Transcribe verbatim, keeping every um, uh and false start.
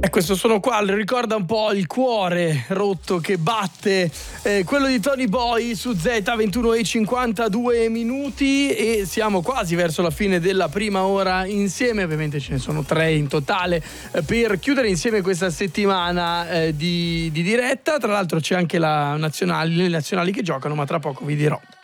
questo suono qua ricorda un po' il cuore rotto che batte, eh, quello di Tony Boy su Z. Ventuno e cinquantadue minuti e siamo quasi verso la fine della prima ora insieme. Ovviamente ce ne sono tre in totale eh, per chiudere insieme questa settimana eh, di, di diretta. Tra l'altro c'è anche la nazionale, le nazionali che giocano, ma tra poco vi dirò.